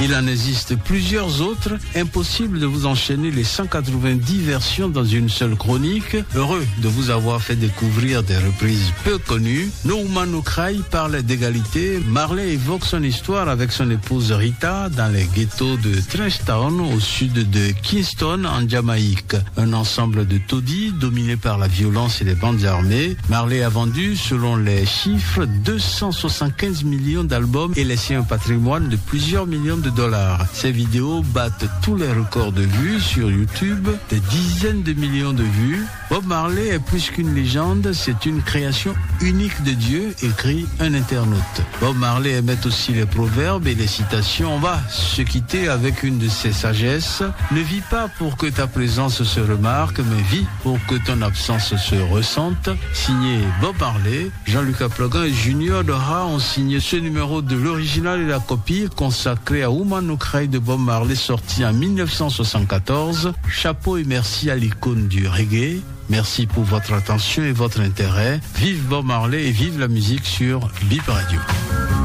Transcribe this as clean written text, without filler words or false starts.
Il en existe plusieurs autres. Impossible de vous enchaîner les 190 versions dans une seule chronique. Heureux de vous avoir fait découvrir des reprises peu connues. No Woman No Cry parle d'égalité. Marley évoque son histoire avec son épouse Rita dans les ghettos de Trenchtown au sud de Kingston en Jamaïque. Un ensemble de taudis dominé par la violence et les bandes armées. Marley a vendu, selon les chiffres, 275 millions d'albums et laissé un patrimoine de plusieurs millions de dollars. Ces vidéos battent tous les records de vues sur YouTube, des dizaines de millions de vues. Bob Marley est plus qu'une légende, c'est une création unique de Dieu, écrit un internaute. Bob Marley émet aussi les proverbes et les citations. On va se quitter avec une de ses sagesses. Ne vis pas pour que ta présence se remarque, mais vis pour que ton absence se ressente. Signé Bob Marley. Jean-Luc Aplogan et Junior Dora ont signé ce numéro de l'original et la copie consacré à Woman No Cry de Bob Marley, sorti en 1974. Chapeau et merci à l'icône du reggae. Merci pour votre attention et votre intérêt. Vive Bob Marley et vive la musique sur Bip Radio.